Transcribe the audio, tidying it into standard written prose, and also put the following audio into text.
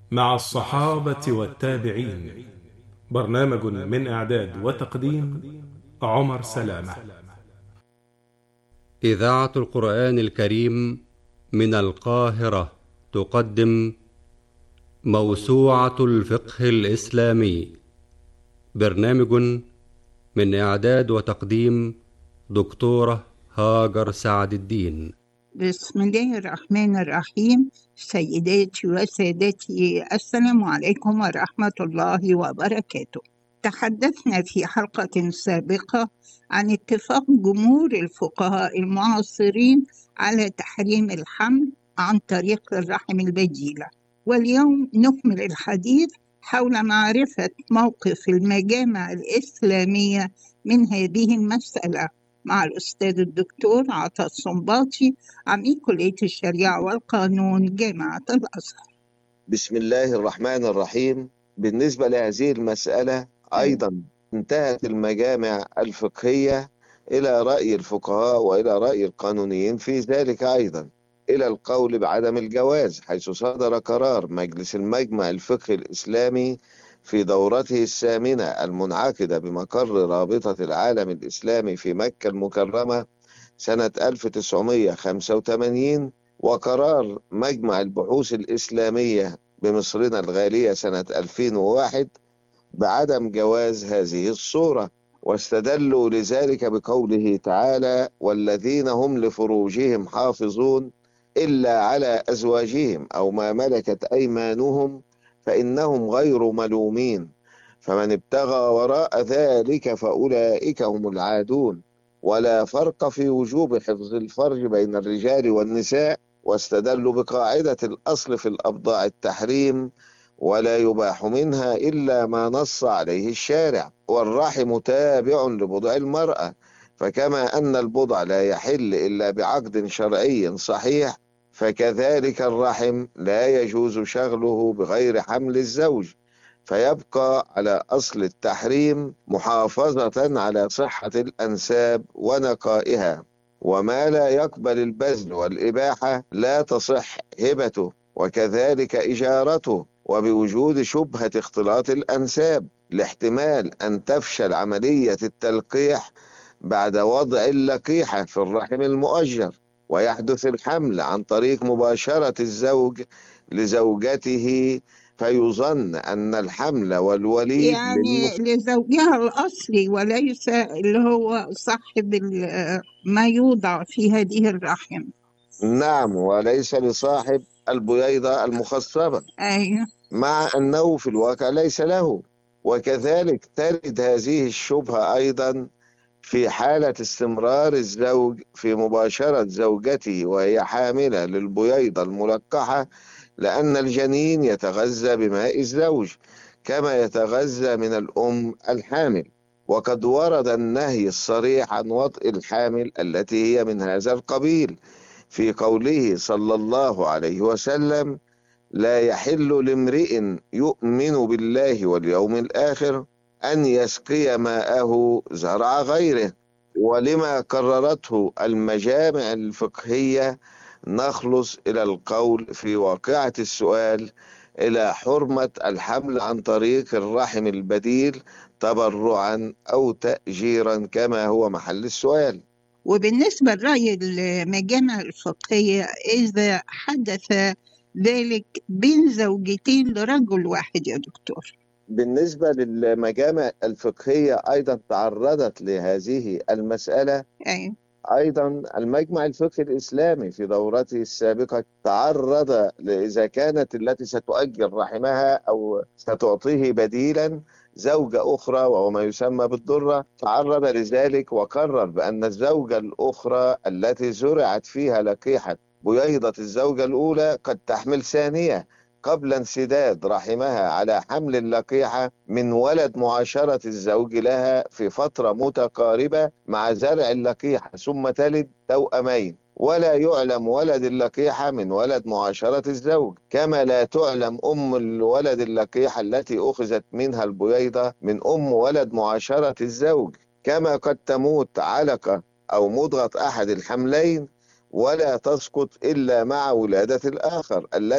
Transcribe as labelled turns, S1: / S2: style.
S1: مع الصحابة والتابعين. برنامج من إعداد وتقديم عمر سلامة.
S2: إذاعة القرآن الكريم من القاهرة تقدم موسوعة الفقه الإسلامي. برنامج من إعداد وتقديم دكتورة هاجر سعد الدين.
S3: بسم الله الرحمن الرحيم. سيداتي وسادتي، السلام عليكم ورحمة الله وبركاته. تحدثنا في حلقة سابقة عن اتفاق جمهور الفقهاء المعاصرين على تحريم الحمل عن طريق الرحم البديلة، واليوم نكمل الحديث حول معرفة موقف المجامع الإسلامية من هذه المسألة مع الأستاذ الدكتور عطا الصنباطي، عميد كلية الشريعة والقانون جامعة الأزهر.
S4: بسم الله الرحمن الرحيم. بالنسبة لهذه المسألة أيضا انتهت المجامع الفقهية إلى رأي الفقهاء وإلى رأي القانونيين في ذلك أيضا إلى القول بعدم الجواز، حيث صدر قرار مجلس المجمع الفقهي الإسلامي في دورته الثامنة المنعقدة بمقر رابطة العالم الإسلامي في مكة المكرمة سنة 1985، وقرار مجمع البحوث الإسلامية بمصرنا الغالية سنة 2001 بعدم جواز هذه الصورة، واستدلوا لذلك بقوله تعالى: والذين هم لفروجهم حافظون إلا على أزواجهم أو ما ملكت أيمانهم فإنهم غير ملومين، فمن ابتغى وراء ذلك فأولئك هم العادون، ولا فرق في وجوب حفظ الفرج بين الرجال والنساء. واستدلوا بقاعدة الأصل في الأبضاع التحريم، ولا يباح منها إلا ما نص عليه الشارع، والرحم تابع لبضع المرأة، فكما أن البضع لا يحل إلا بعقد شرعي صحيح، فكذلك الرحم لا يجوز شغله بغير حمل الزوج، فيبقى على أصل التحريم محافظة على صحة الأنساب ونقائها، وما لا يقبل البذل والإباحة لا تصح هبته، وكذلك إجارته، وبوجود شبهة اختلاط الأنساب لاحتمال أن تفشل عملية التلقيح بعد وضع اللقيحة في الرحم المؤجر، ويحدث الحمل عن طريق مباشرة الزوج لزوجته، فيظن أن الحمل والوليد
S3: يعني لزوجها الأصلي وليس اللي هو صاحب ما يوضع في هذه الرحم.
S4: نعم، وليس لصاحب البويضة المخصبة،
S3: أيوة.
S4: مع أنه في الواقع ليس له. وكذلك ترد هذه الشبهة أيضا في حالة استمرار الزوج في مباشرة زوجته وهي حاملة للبويضة الملقحة، لأن الجنين يتغذى بماء الزوج كما يتغذى من الأم الحامل، وقد ورد النهي الصريح عن وطئ الحامل التي هي من هذا القبيل في قوله صلى الله عليه وسلم: لا يحل لامرئ يؤمن بالله واليوم الآخر أن يسقي ماءه زرع غيره. ولما قررته المجامع الفقهية نخلص إلى القول في واقعة السؤال إلى حرمة الحمل عن طريق الرحم البديل تبرعا أو تأجيرا كما هو محل السؤال.
S3: وبالنسبة لرأي المجامع الفقهية، إذا حدث ذلك بين زوجتين لرجل واحد يا دكتور؟
S4: بالنسبة للمجامع الفقهية أيضا تعرضت لهذه المسألة.
S3: أيوة.
S4: أيضا المجمع الفقهي الإسلامي في دورته السابقة تعرض إذا كانت التي ستؤجر رحمها أو ستعطيه بديلا زوجة أخرى وهو ما يسمى بالضرة، تعرض لذلك وقرر بأن الزوجة الأخرى التي زرعت فيها لقيحة بويضة الزوجة الأولى قد تحمل ثانية قبل انسداد رحمها على حمل اللقيحة من ولد معاشرة الزوج لها في فترة متقاربة مع زرع اللقيحة، ثم تلد توأمين، ولا يعلم ولد اللقيحة من ولد معاشرة الزوج، كما لا تعلم أم الولد اللقيحة التي أخذت منها البويضة من أم ولد معاشرة الزوج، كما قد تموت علقة أو مضغة أحد الحملين ولا تسقط إلا مع ولادة الآخر